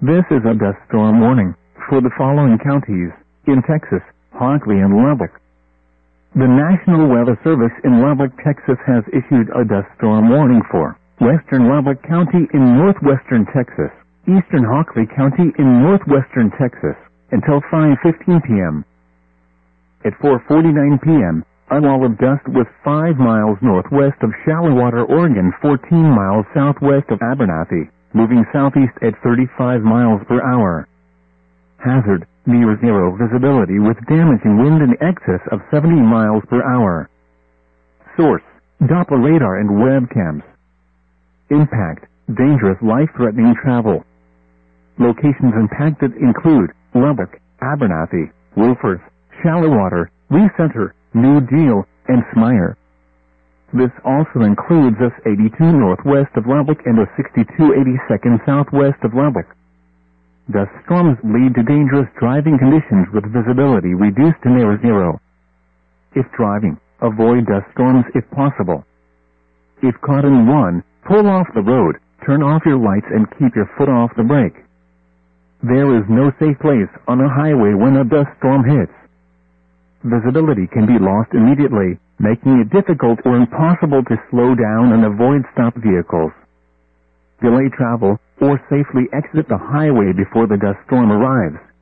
This is a dust storm warning for the following counties in Texas: Hockley and Lubbock. The National Weather Service in Lubbock, Texas has issued a dust storm warning for western Lubbock County in northwestern Texas, eastern Hockley County in northwestern Texas, until 5:15 p.m. At 4:49 p.m., a wall of dust was 5 miles northwest of Shallowater, Oregon, 14 miles southwest of Abernathy, moving southeast at 35 miles per hour. Hazard: near zero visibility with damaging wind in excess of 70 miles per hour. Source: Doppler radar and webcams. Impact: dangerous, life-threatening travel. Locations impacted include Lubbock, Abernathy, Wilforth, Shallowater, Lee Center, New Deal, and Smyer. This also includes S82 northwest of Lubbock and S62 82nd southwest of Lubbock. Dust storms lead to dangerous driving conditions with visibility reduced to near zero. If driving, avoid dust storms if possible. If caught in one, pull off the road, turn off your lights and keep your foot off the brake. There is no safe place on a highway when a dust storm hits. Visibility can be lost immediately, making it difficult or impossible to slow down and avoid stopped vehicles. Delay travel, or safely exit the highway before the dust storm arrives.